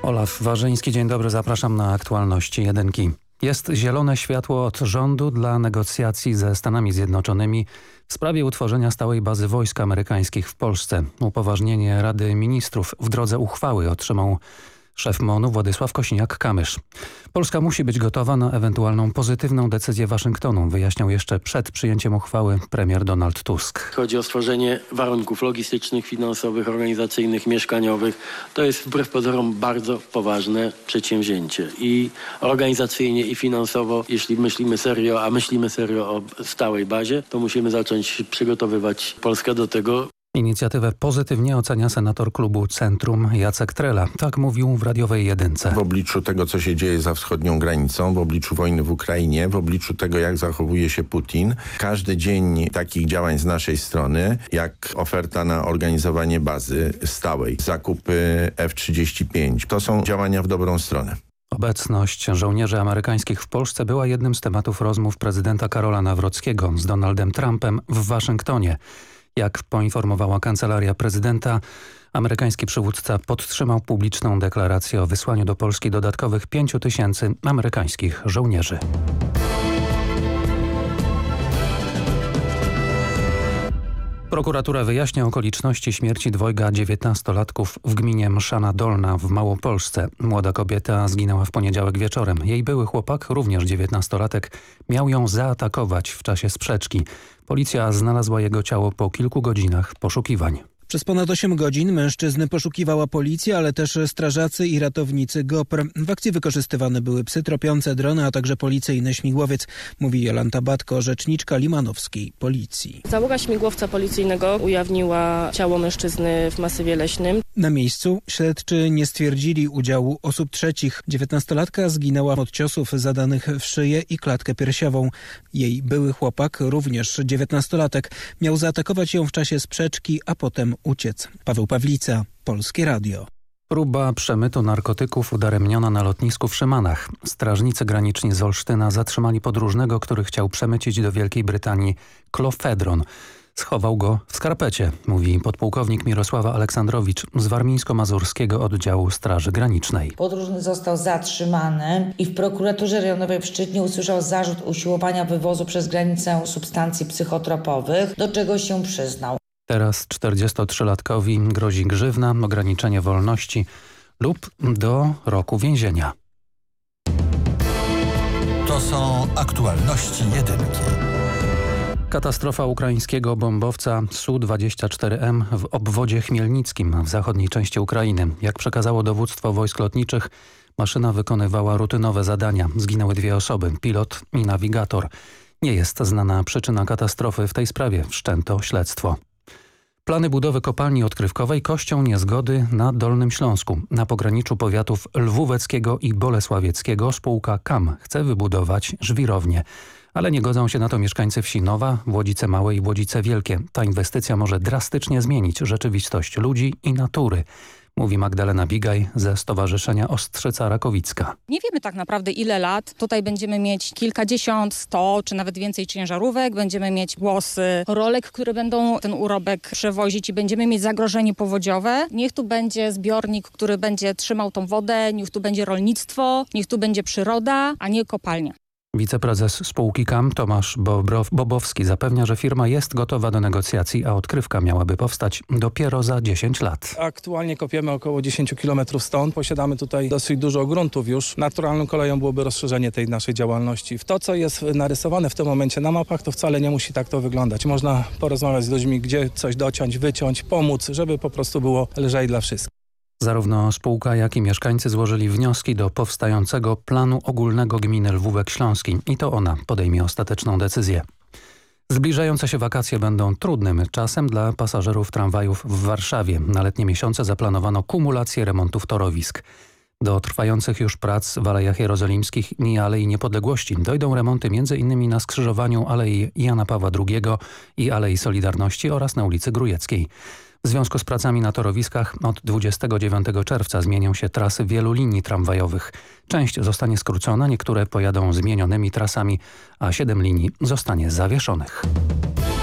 Olaf Warzyński, dzień dobry, zapraszam na aktualności jedynki. Jest zielone światło od rządu dla negocjacji ze Stanami Zjednoczonymi w sprawie utworzenia stałej bazy wojsk amerykańskich w Polsce. Upoważnienie Rady Ministrów w drodze uchwały otrzymał szef MON-u Władysław Kosiniak-Kamysz. Polska musi być gotowa na ewentualną pozytywną decyzję Waszyngtonu, wyjaśniał jeszcze przed przyjęciem uchwały premier Donald Tusk. Chodzi o stworzenie warunków logistycznych, finansowych, organizacyjnych, mieszkaniowych. To jest wbrew pozorom bardzo poważne przedsięwzięcie. I organizacyjnie, i finansowo, jeśli myślimy serio, a myślimy serio o stałej bazie, to musimy zacząć przygotowywać Polskę do tego. Inicjatywę pozytywnie ocenia senator klubu Centrum Jacek Trela. Tak mówił w radiowej jedynce. W obliczu tego, co się dzieje za wschodnią granicą, w obliczu wojny w Ukrainie, w obliczu tego, jak zachowuje się Putin, każdy dzień takich działań z naszej strony, jak oferta na organizowanie bazy stałej, zakupy F-35, to są działania w dobrą stronę. Obecność żołnierzy amerykańskich w Polsce była jednym z tematów rozmów prezydenta Karola Nawrockiego z Donaldem Trumpem w Waszyngtonie. Jak poinformowała kancelaria prezydenta, amerykański przywódca podtrzymał publiczną deklarację o wysłaniu do Polski dodatkowych 5 000 amerykańskich żołnierzy. Prokuratura wyjaśnia okoliczności śmierci dwojga 19-latków w gminie Mszana Dolna w Małopolsce. Młoda kobieta zginęła w poniedziałek wieczorem. Jej były chłopak, również 19-latek, miał ją zaatakować w czasie sprzeczki. Policja znalazła jego ciało po kilku godzinach poszukiwań. Przez ponad 8 godzin mężczyzny poszukiwała policja, ale też strażacy i ratownicy GOPR. W akcji wykorzystywane były psy tropiące, drony, a także policyjny śmigłowiec, mówi Jolanta Batko, rzeczniczka limanowskiej policji. Załoga śmigłowca policyjnego ujawniła ciało mężczyzny w masywie leśnym. Na miejscu śledczy nie stwierdzili udziału osób trzecich. 19-latka zginęła od ciosów zadanych w szyję i klatkę piersiową. Jej były chłopak, również 19-latek, miał zaatakować ją w czasie sprzeczki, a potem uciec. Paweł Pawlica, Polskie Radio. Próba przemytu narkotyków udaremniona na lotnisku w Szymanach. Strażnicy graniczni z Olsztyna zatrzymali podróżnego, który chciał przemycić do Wielkiej Brytanii klofedron. Schował go w skarpecie, mówi podpułkownik Mirosława Aleksandrowicz z warmińsko-mazurskiego oddziału Straży Granicznej. Podróżny został zatrzymany i w prokuraturze rejonowej w Szczytnie usłyszał zarzut usiłowania wywozu przez granicę substancji psychotropowych, do czego się przyznał. Teraz 43-latkowi grozi grzywna, ograniczenie wolności lub do roku więzienia. To są aktualności jedynki. Katastrofa ukraińskiego bombowca Su-24M w obwodzie chmielnickim w zachodniej części Ukrainy. Jak przekazało dowództwo wojsk lotniczych, maszyna wykonywała rutynowe zadania. Zginęły 2 osoby, pilot i nawigator. Nie jest znana przyczyna katastrofy. W tej sprawie wszczęto śledztwo. Plany budowy kopalni odkrywkowej kością niezgody na Dolnym Śląsku. Na pograniczu powiatów lwóweckiego i bolesławieckiego spółka KAM chce wybudować żwirownię. Ale nie godzą się na to mieszkańcy wsi Nowa, Łodzice Małe i Łodzice Wielkie. Ta inwestycja może drastycznie zmienić rzeczywistość ludzi i natury, mówi Magdalena Bigaj ze Stowarzyszenia Ostrzyca Rakowicka. Nie wiemy tak naprawdę ile lat. Tutaj będziemy mieć kilkadziesiąt, 100 czy nawet więcej ciężarówek. Będziemy mieć głosy rolek, które będą ten urobek przewozić i będziemy mieć zagrożenie powodziowe. Niech tu będzie zbiornik, który będzie trzymał tą wodę, niech tu będzie rolnictwo, niech tu będzie przyroda, a nie kopalnia. Wiceprezes spółki KAM Tomasz Bobowski zapewnia, że firma jest gotowa do negocjacji, a odkrywka miałaby powstać dopiero za 10 lat. Aktualnie kopiemy około 10 km stąd. Posiadamy tutaj dosyć dużo gruntów już. Naturalną koleją byłoby rozszerzenie tej naszej działalności. W to, co jest narysowane w tym momencie na mapach, to wcale nie musi tak to wyglądać. Można porozmawiać z ludźmi, gdzie coś dociąć, wyciąć, pomóc, żeby po prostu było lżej dla wszystkich. Zarówno spółka, jak i mieszkańcy złożyli wnioski do powstającego planu ogólnego gminy Lwówek Śląski i to ona podejmie ostateczną decyzję. Zbliżające się wakacje będą trudnym czasem dla pasażerów tramwajów w Warszawie. Na letnie miesiące zaplanowano kumulację remontów torowisk. Do trwających już prac w Alejach Jerozolimskich i Alei Niepodległości dojdą remonty m.in. na skrzyżowaniu Alei Jana Pawła II i Alei Solidarności oraz na ulicy Grujeckiej. W związku z pracami na torowiskach od 29 czerwca zmienią się trasy wielu linii tramwajowych. Część zostanie skrócona, niektóre pojadą zmienionymi trasami, a 7 linii zostanie zawieszonych.